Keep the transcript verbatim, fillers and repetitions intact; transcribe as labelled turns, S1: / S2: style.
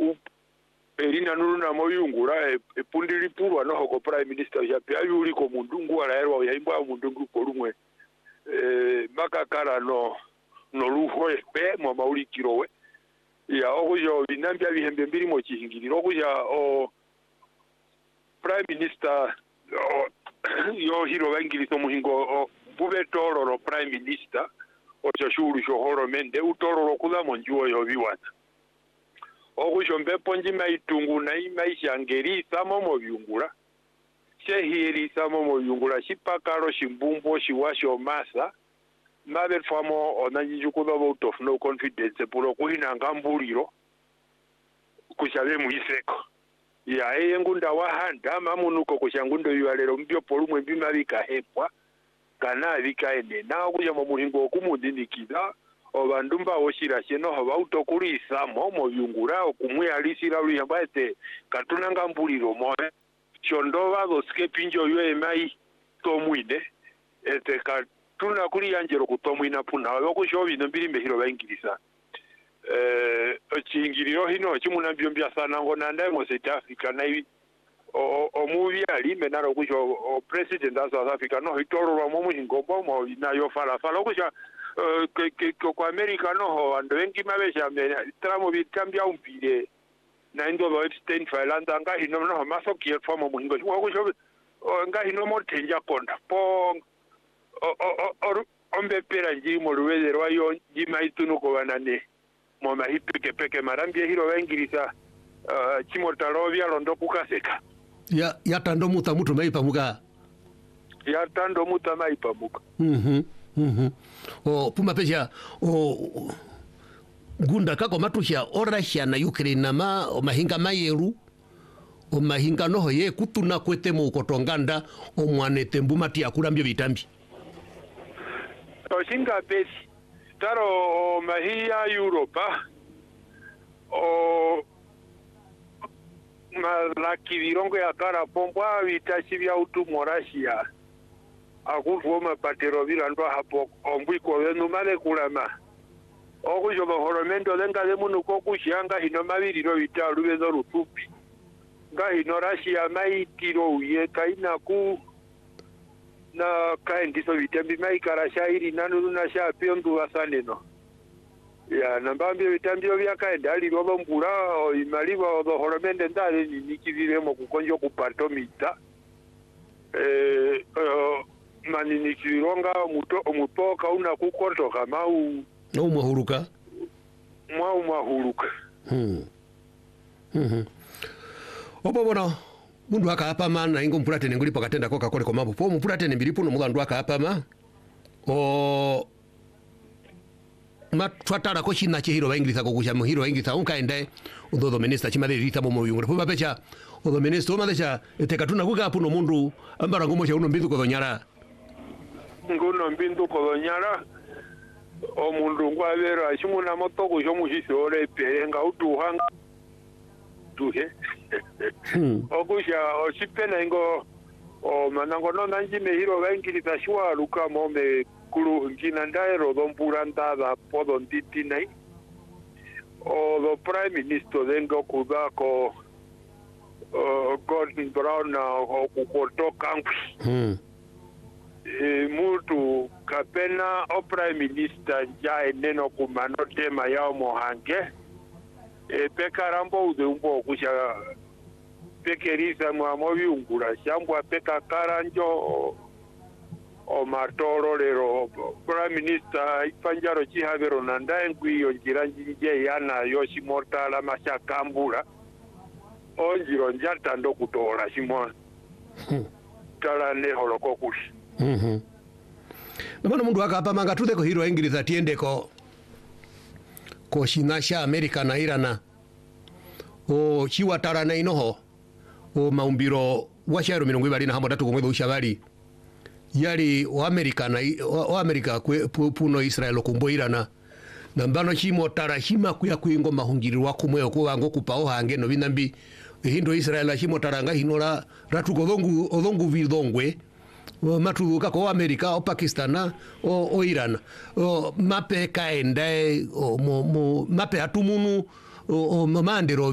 S1: ku erina nuruna moyungura epundiri purwa no hoko prime minister ya pya yuri ko mundungu araerwa yaimba mundungu ko rumwe eh makakara no no luho pe mo mauli kirowe ya okujo binambya bihembe mbiri mo kihingiriro okuja o prime minister o, yo hiro bangirizo muhingo bube tororo prime minister ocho shuru shohoro mende utororo kula monjuo yo biwana okujo mbepo njima itungu na imaisha ngeri samo mo byungura shehiri samo mo byungura shipakaro shimbumbo shiwasho masa mabe famo onanjijuko do vote of no confidence pulo kuhina ngambuliro kushabe muiseko ya eyengunda wahanda mamunuko kushangundo yualero mbyo polumwe bima bikahepwa kana bikaende na okuja mu muhingo okumudinikiza obandumba oshirashe no haba utokulisa mo mo byungura okumwe alisira luyambate katuna ngambuliro mo shondova do skepinjo yo emai tomwide ete ka tuna kuri yanjero kutomwina puna okusho bino mbiri mbehiro bayingirisa eh ochingiriro hino chimunambyo mbya sana ngona ndaye mo South Africa nai o omuvi ali menaro kusho o president of South Africa no hitorwa mo muhingo mo nayo fala fala kusha ke ke ko America no ho ando wengi mabesha tramo bitambya umpire na ndo lo Epstein Island anga hino no maso kier fomo muhingo kusho nga hino mo tenja konda po o o ombe pera njimo ruwezerwa yo njima itunuko banane mo mahipike peke marambye hiro wengirisa uh, chimotalovya londo kukaseka
S2: ya ya tando muta mutu maipa muka
S1: ya tando muta maipa muka
S2: mhm mhm o puma pesha o gunda kako matusha orasha na Ukraine ma o mahinga mayeru o mahinga noho ye kutuna kwete mu kotonganda o mwanete mbumati akurambyo bitambi
S1: oshinga pesi taro mahia Europa o malaki virongo ya kara pomba vitashi vya utumwa Russia akuvoma patero vilandwa hapo ombwiko wenu male kulama okujo bahoromendo lenga lemuno kokushanga hino mabiriro vitalu bezo rutupi nga hino Russia maitiro uye kaina ku na kaendiso vitambi maikara shairi nanu na shapio ndu wasaneno ya nambambio vitambio vya kaenda ali robo mbura o imaliwa o horomende ndale ni nikiviremo kukonjo kupato mita eh uh, mani nikironga muto mutoka una kukoto kama u
S2: no mwahuruka
S1: mwa mwahuruka
S2: hmm mhm obo bona mundu akapa mana ingo mpulate nengulipo katenda koka kole komambo po mpulate nembilipo no mugandu akapa ma o matwatara ko china chehiro baingirisa ko kusha muhiro baingirisa unkaende udodo minister chimale rita mo muyungure po bapecha odo minister o madesha etekatuna kuka puno mundu ambara ngomo cha uno mbindu ko donyara
S1: ngono mbindu ko donyara o mundu ngwabera ashimuna moto ko jo muhiso ole perenga utuhanga tuhe okusha osipena ingo o manango no nanjime hiro baingirisa shwa luka mombe kulu ngina ndaero dompuranta da podon titinai o do prime minister dengo kubako o Gordon Brown o kukoto kanku
S2: hmm
S1: e mutu kapena o prime minister ja eneno kumano tema yao mohange e pekarambo ude umbo kusha pekerisa mwamovi ungura shambwa peka karanjo o martoro lero prime minister ipanjaro chihavero nanda engwiyo njiranjinje yana yoshi mortala mashakambura onjiro njata ndo kutola shimo tala ne holokokushi
S2: mhm nabona mundu akapa manga tudeko hiro ingiriza tiendeko ko shinasha America na Irana o chiwatara na inoho o maumbiro washaro mirongo ibali na hamo tatu komwedo ushabali yali o America na o America kwe puno Israel kumboirana nambano chimo tarashima kuya kuingo mahungirwa kumwe ko wango kupao hange no binambi hindo Israel chimo taranga hinora ratu kodongu odongu vidongwe matuka ko America o Pakistan o o Iran o mape kaenda o mo, mo mape atumunu o, o mamandero